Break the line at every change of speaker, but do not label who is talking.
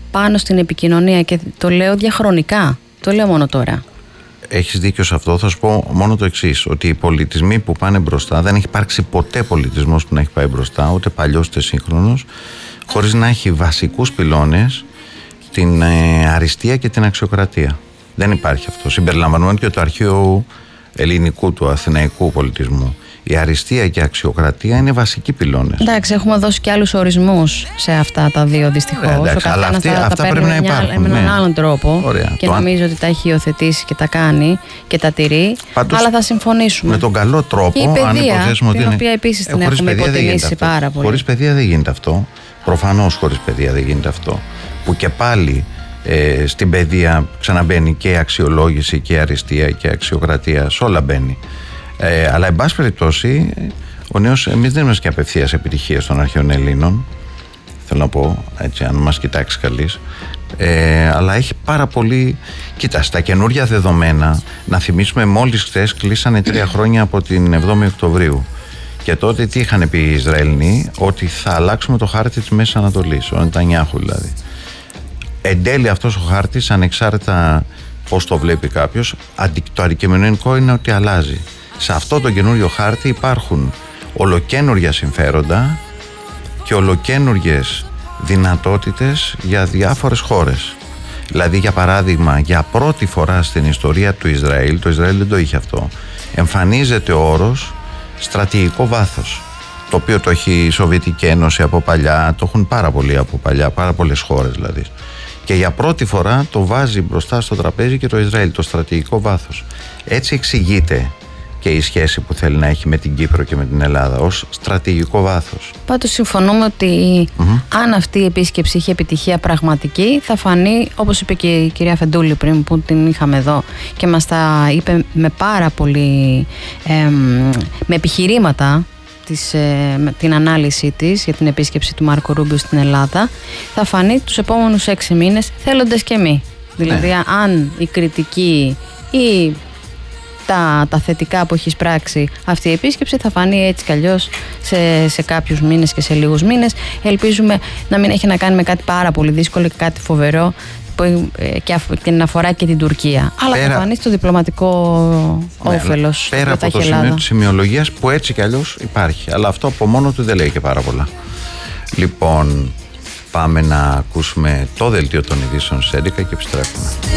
πάνω στην επικοινωνία, και το λέω διαχρονικά, το λέω μόνο τώρα.
Έχεις δίκιο σε αυτό. Θα σου πω μόνο το εξής, ότι οι πολιτισμοί που πάνε μπροστά, δεν έχει υπάρξει ποτέ πολιτισμός που να έχει πάει μπροστά, ούτε παλιός ούτε σύγχρονος, χωρίς να έχει βασικούς πυλώνες την αριστεία και την αξιοκρατία. Δεν υπάρχει αυτό. Συμπεριλαμβανομένου και το αρχαίο ελληνικού, του αθηναϊκού πολιτισμού. Η αριστεία και η αξιοκρατία είναι βασικοί πυλώνες.
Εντάξει, έχουμε δώσει και άλλους ορισμούς σε αυτά τα δύο, δυστυχώς.
Αλλά αυτά πρέπει να υπάρχουν.
Με έναν άλλον τρόπο.
Ωραία.
Και νομίζω ότι τα έχει υιοθετήσει και τα κάνει και τα τηρεί. Πάντως, αλλά θα συμφωνήσουμε.
Με τον καλό τρόπο,
η παιδεία,
αν υποθέσουμε ότι
την οποία επίσης την έχουμε υποτιμήσει πάρα πολύ.
Χωρίς παιδεία δεν γίνεται αυτό. Προφανώς χωρίς παιδεία δεν γίνεται αυτό. Που και πάλι στην παιδεία ξαναμπαίνει και η αξιολόγηση και η αριστεία και η αξιοκρατία. Σε όλα μπαίνει. Αλλά εν πάση περιπτώσει, ο νέος, εμείς δεν είμαστε και απευθείας επιτυχίες των αρχαίων Ελλήνων, θέλω να πω έτσι, αν μας κοιτάξει καλής, αλλά έχει πάρα πολύ. Κοίτα, στα καινούργια δεδομένα, να θυμίσουμε, μόλις χθες κλείσανε 3 χρόνια από την 7η Οκτωβρίου. Και τότε τι είχαν πει οι Ισραηλοί? Ότι θα αλλάξουμε το χάρτη της Μέσης Ανατολής, ο Νετανιάχου δηλαδή. Εν τέλει αυτός ο χάρτης, ανεξάρτητα πώς το βλέπει κάποιος, το αντικειμενικό είναι ότι αλλάζει. Σε αυτό το καινούριο χάρτη υπάρχουν ολοκαίνουργια συμφέροντα και ολοκαίνουργιες δυνατότητες για διάφορες χώρες. Δηλαδή, για παράδειγμα, για πρώτη φορά στην ιστορία του Ισραήλ, το Ισραήλ δεν το είχε αυτό, εμφανίζεται ο όρος στρατηγικό βάθος, το οποίο το έχει η Σοβιετική Ένωση από παλιά, το έχουν πάρα πολλοί από παλιά, πάρα πολλές χώρες δηλαδή. Και για πρώτη φορά το βάζει μπροστά στο τραπέζι και το Ισραήλ, το στρατηγικό βάθος. Έτσι εξηγείται και η σχέση που θέλει να έχει με την Κύπρο και με την Ελλάδα ως στρατηγικό βάθος.
Πάντως συμφωνούμε ότι αν αυτή η επίσκεψη είχε επιτυχία πραγματική, θα φανεί, όπως είπε και η κυρία Φεντούλη πριν που την είχαμε εδώ και μας τα είπε με πάρα πολύ με επιχειρήματα την ανάλυση της για την επίσκεψη του Μάρκο Ρούμπιο στην Ελλάδα, θα φανεί τους επόμενους 6 μήνες θέλοντες και μη. Δηλαδή αν η κριτική ή τα θετικά που έχει πράξει αυτή η επίσκεψη θα φανεί έτσι κι αλλιώς σε κάποιους μήνες και σε λίγους μήνες. Ελπίζουμε να μην έχει να κάνει με κάτι πάρα πολύ δύσκολο και κάτι φοβερό και την αφορά και την Τουρκία. Αλλά θα φανεί στο διπλωματικό όφελος.
Πέρα από το σημείο της σημειολογίας που έτσι κι αλλιώς υπάρχει. Αλλά αυτό από μόνο του δεν λέει και πάρα πολλά. Λοιπόν, πάμε να ακούσουμε το δελτίο των ειδήσεων στις 11 και επιστρέφουμε.